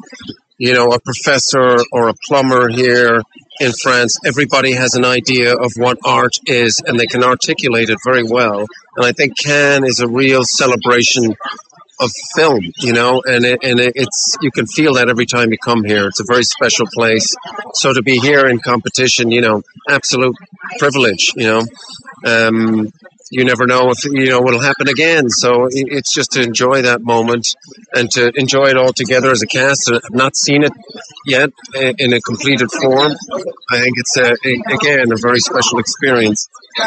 a professor or a plumber here in France. Everybody has an idea of what art is, and they can articulate it very well. And I think Cannes is a real celebration of film, it's you can feel that every time you come here. It's a very special place. So to be here in competition, absolute privilege. You never know if what'll happen again. So it's just to enjoy that moment and to enjoy it all together as a cast. I've not seen it yet in a completed form. I think it's again a very special experience.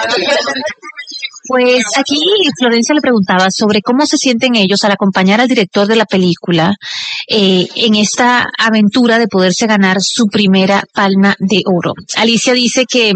Pues aquí Florencia le preguntaba sobre cómo se sienten ellos al acompañar al director de la película en esta aventura de poderse ganar su primera Palma de Oro. Alicia dice que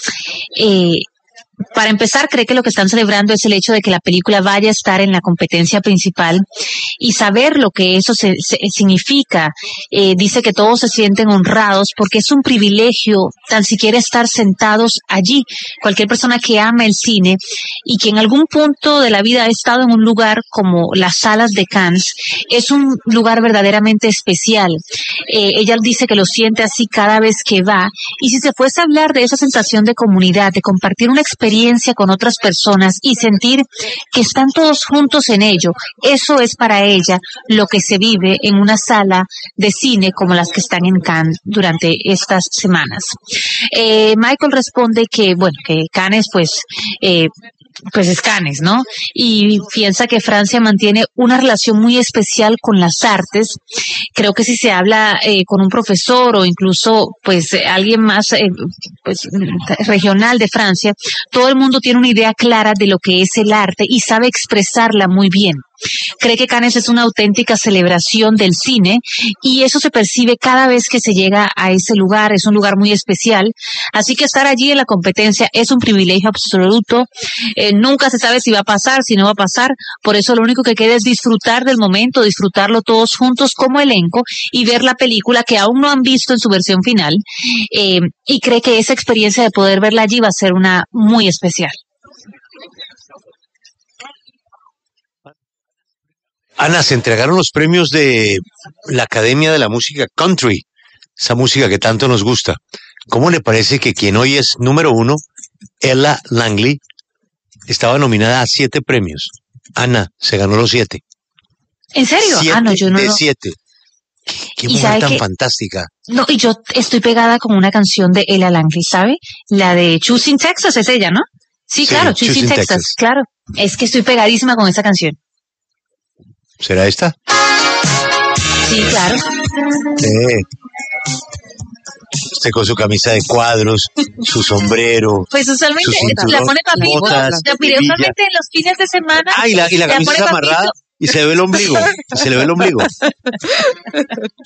para empezar, cree que lo que están celebrando es el hecho de que la película vaya a estar en la competencia principal y saber lo que eso significa. Dice que todos se sienten honrados porque es un privilegio tan siquiera estar sentados allí. Cualquier persona que ama el cine y que en algún punto de la vida ha estado en un lugar como las salas de Cannes, es un lugar verdaderamente especial. Ella dice que lo siente así cada vez que va. Y si se fuese a hablar de esa sensación de comunidad, de compartir una experiencia con otras personas y sentir que están todos juntos en ello, eso es para ella lo que se vive en una sala de cine como las que están en Cannes durante estas semanas. Michael responde que Cannes pues es Cannes, ¿no? Y piensa que Francia mantiene una relación muy especial con las artes. Creo que si se habla con un profesor o incluso pues alguien más regional de Francia, todo el mundo tiene una idea clara de lo que es el arte y sabe expresarla muy bien. Cree que Cannes es una auténtica celebración del cine y eso se percibe cada vez que se llega a ese lugar. Es un lugar muy especial, así que estar allí en la competencia es un privilegio absoluto. Nunca se sabe si va a pasar, si no va a pasar, por eso lo único que queda es disfrutar del momento, disfrutarlo todos juntos como elenco y ver la película que aún no han visto en su versión final, y cree que esa experiencia de poder verla allí va a ser una muy especial. Ana, se entregaron los premios de la Academia de la Música Country, esa música que tanto nos gusta. ¿Cómo le parece que quien hoy es número 1, Ella Langley, estaba nominada a 7 premios? Ana, se ganó los 7. ¿En serio? 7 no, yo no. De 7. Qué mujer tan fantástica. No, y yo estoy pegada con una canción de Ella Langley, ¿sabe? La de Choosing Texas es ella, ¿no? Sí, claro, Choosing Texas, claro. Es que estoy pegadísima con esa canción. ¿Será esta? Sí, claro. Usted con su camisa de cuadros, su sombrero. Pues usualmente la pone papi. La miré usualmente en los fines de semana. Y la camisa amarrada y se le ve el ombligo. Se le ve el ombligo.